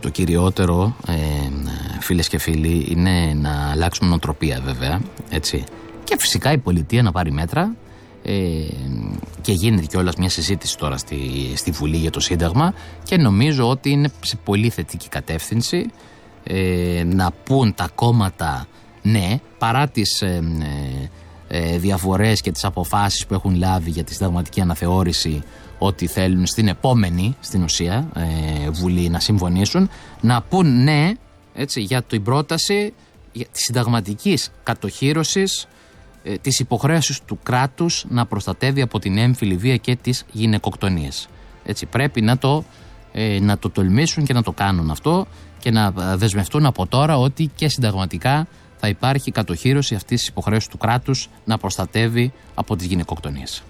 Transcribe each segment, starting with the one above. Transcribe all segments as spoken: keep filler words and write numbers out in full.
το κυριότερο, ε, φίλες και φίλοι, είναι να αλλάξουμε νοοτροπία βέβαια, έτσι. Και φυσικά η πολιτεία να πάρει μέτρα, ε, και γίνεται κιόλας μια συζήτηση τώρα στη, στη Βουλή για το Σύνταγμα και νομίζω ότι είναι σε πολύ θετική κατεύθυνση, ε, να πούν τα κόμματα ναι, παρά τις ε, ε, διαφορές και τις αποφάσεις που έχουν λάβει για τη συνταγματική αναθεώρηση, ότι θέλουν στην επόμενη, στην ουσία, ε, Βουλή να συμφωνήσουν, να πούν ναι, έτσι, για την πρόταση για της συνταγματικής κατοχύρωσης ε, της υποχρέωσης του κράτους να προστατεύει από την έμφυλη βία και τις γυναικοκτονίες. Έτσι, πρέπει να το, ε, να το τολμήσουν και να το κάνουν αυτό και να δεσμευτούν από τώρα ότι και συνταγματικά θα υπάρχει κατοχύρωση αυτής της υποχρέωσης του κράτους να προστατεύει από τις γυναικοκτονίες.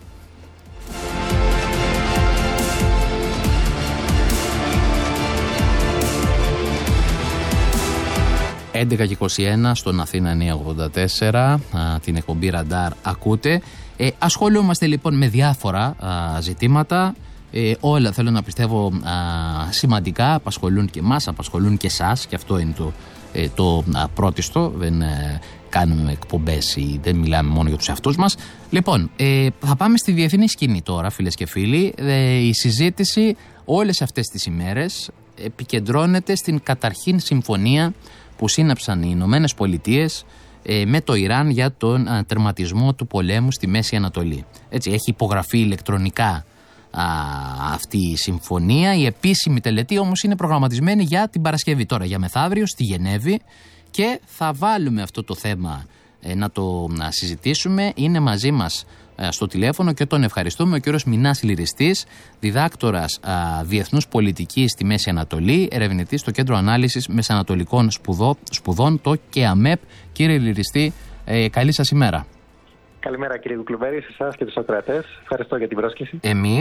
έντεκα και είκοσι ένα στον Αθήνα εννιακόσια ογδόντα τέσσερα, α, την εκπομπή Ραντάρ ακούτε. Ε, ασχολούμαστε λοιπόν με διάφορα α, ζητήματα. Ε, όλα θέλω να πιστεύω α, σημαντικά, απασχολούν και εμάς, απασχολούν και εσάς, και αυτό είναι το, ε, το α, πρώτιστο. Δεν ε, κάνουμε εκπομπές ή δεν μιλάμε μόνο για τους εαυτούς μας. Λοιπόν, ε, θα πάμε στη διεθνή σκηνή τώρα, φίλες και φίλοι. Ε, η συζήτηση όλες αυτές τις ημέρες επικεντρώνεται στην καταρχήν συμφωνία που σύναψαν οι Ηνωμένες Πολιτείες ε, με το Ιράν για τον α, τερματισμό του πολέμου στη Μέση Ανατολή. Έτσι, έχει υπογραφεί ηλεκτρονικά α, αυτή η συμφωνία. Η επίσημη τελετή όμως είναι προγραμματισμένη για την Παρασκευή, τώρα για μεθαύριο, στη Γενέβη, και θα βάλουμε αυτό το θέμα ε, να το να συζητήσουμε. Είναι μαζί μας ε, στο τηλέφωνο και τον ευχαριστούμε ο κύριος Μινάς Λυριστής, διδάκτορας α, διεθνούς πολιτικής στη Μέση Ανατολή, ερευνητής στο Κέντρο Ανάλυσης Μεσανατολικών Σπουδών, σπουδών το ΚΕΑΜΕΠ. Κύριε Λυριστή, ε, καλή σας ημέρα. Καλημέρα κύριε Κουκλουμπέρη, σε εσάς και τους ακροατές. Ευχαριστώ για την πρόσκληση. Εμείς